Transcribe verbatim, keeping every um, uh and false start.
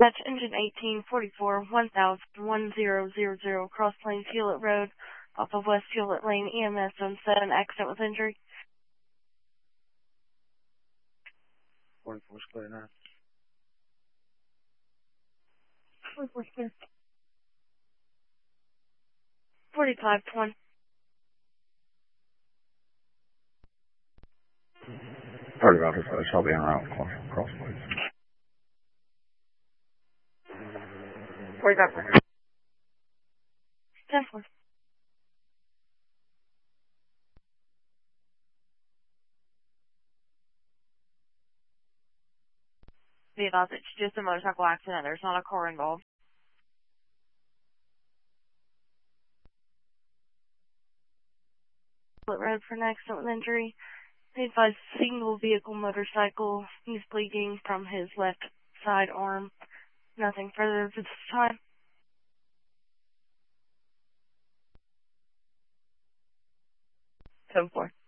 Dispatch engine eighteen forty-four, one thousand, one zero zero zero, Cross Plains Hewlett Road, off of West Hewlett Lane, E M S zone seven, accident with injury. forty-four square nine. forty-four square. forty-five twenty. Target office, I shall be en route. Cross, cross please. forty-five. ten four. Be advised, it's just a motorcycle accident. There's not a car involved. Road for an accident with injury. They advised single vehicle motorcycle. He's bleeding from his left side arm. Nothing further at this time. ten four.